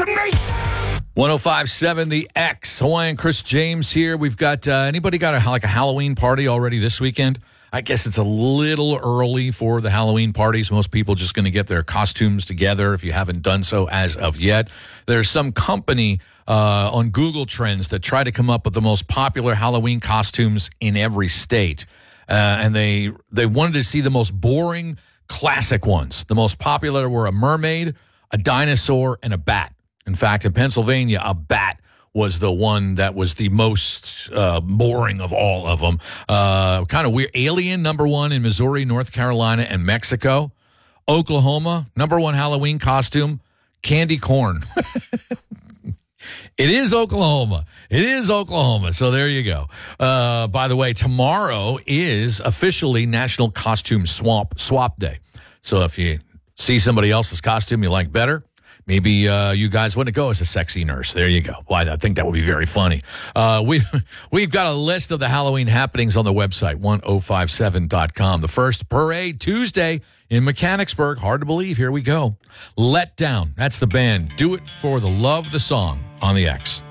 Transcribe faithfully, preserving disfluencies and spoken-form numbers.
one oh five point seven The X. Hawaiian Chris James here. We've got, uh, anybody got a, like a Halloween party already this weekend? I guess it's a little early for the Halloween parties. Most people just going to get their costumes together if you haven't done so as of yet. There's some company uh, on Google Trends that try to come up with the most popular Halloween costumes in every state. Uh, and they they wanted to see the most boring classic ones. The most popular were a mermaid, a dinosaur, and a bat. In fact, in Pennsylvania, a bat was the one that was the most uh, boring of all of them. Uh, kind of weird. Alien, number one in Missouri, North Carolina, and Mexico. Oklahoma, number one Halloween costume, candy corn. It is Oklahoma. It is Oklahoma. So there you go. Uh, by the way, tomorrow is officially National Costume Swap Swap Day. So if you see somebody else's costume you like better, maybe uh, you guys want to go as a sexy nurse. There you go. Why? I think that would be very funny. Uh, we've, we've got a list of the Halloween happenings on the website, ten fifty-seven dot com. The first parade Tuesday in Mechanicsburg. Hard to believe. Here we go. Let Down. That's the band. Do It for the Love, the song on the X.